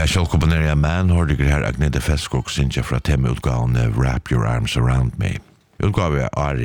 Ja, självkomponerade man hörde det här Agneta Fältskog synja fra temautgåvan Wrap Your Arms Around Me. Utgåvan är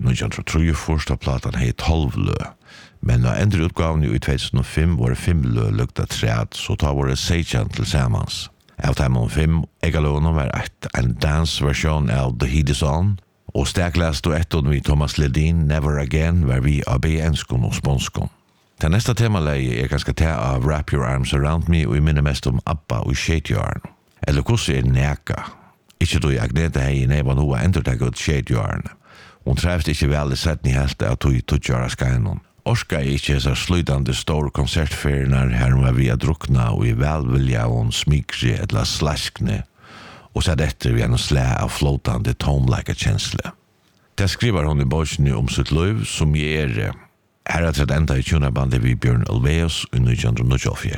1903 första platan hej 12 lö. Men när ändra utgåvan i 2005 var det 5 lö lukta träd så tar var det 16 tillsammans. Av dem 5 egalån var en dansversion av The Heat Is On och stäkläst och ett vid Thomas Ledin Never Again var vi AB enskon och sponskon. Det nästa temaläge är ganska ta av Wrap Your Arms Around Me och minner mest om ABBA och Shade Yarn. Eller kurser är näka. Ikke då Agneta hej i nävan hoa entertaget Shade Yarn. Hon träffade inte väl i sättning helt att tog tutgöra skajnon. Orska är inte så slutande stor konsertferierna här med via druckna och i välvilja och smikri eller slaskne. Och så efter vi en slä av flotande tomlika känsla. Det skriver hon i boken om sitt liv som ger här att det enda i tunabandet vid Björn Ulvaeus i 1924.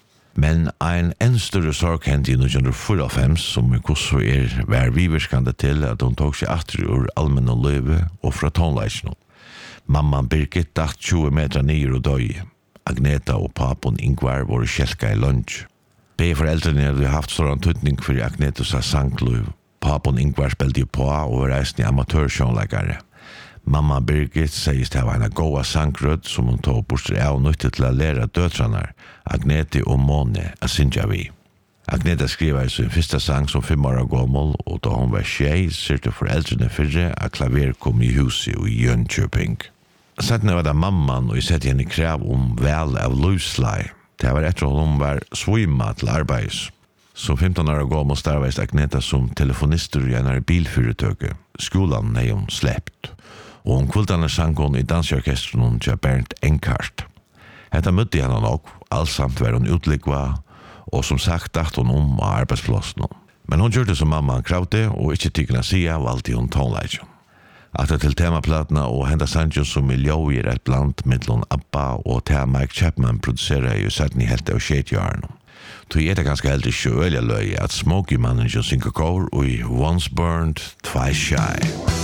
Men en än större sorg hände i 1945 som också var viverskande till att hon tog sig efter ur allmänna livet och från tonläsningen. Mamman Birgit dacht 20 meter ner och döj. Agneta och papon Ingvar var kälka i lunch. De föräldrarna hade haft sådan tutning för Agnetas sanglöv. Papon Ingvar spelade på och var resten amatörsjånläggare. Mamma Birgit sägs det var en goda sangröd som hon tog bort av nyttigt till att lära dötrarna, Agnete och Mone, att synja vi. Agneta skriver sin första sang som 5 år gammal och då hon var tjej syrte föräldrarna fyrre att klaver kom i huset i Jönköping. Sedan var det mamman och jag sett henne kräv om väl av livslaj. Det var efter att hon var svimma till arbets. Som 15 år gammal starvades Agneta som telefonister i en bilfyrtöke. Skolan är hon släppt. Og hon kvultane sang hon i dansorkestren til Bernt Enkart. Hetta møtte henne nok, allsamt var hon utlikva, og som sagt dacht hon om av arbeidsplassen. Men hon gjorde som mamma kravde, og ikkje tykkene sia valgte hon tonleidjon. Atter til temaplatna og henda sangen som miljø i et blant mellom ABBA og til Mike Chapman produserer jo satten i helt av Shade-jarn. Tog det ganske heldig sjøelja løy at Smokey Manager synker kår og i Once Burned, Twice Shy.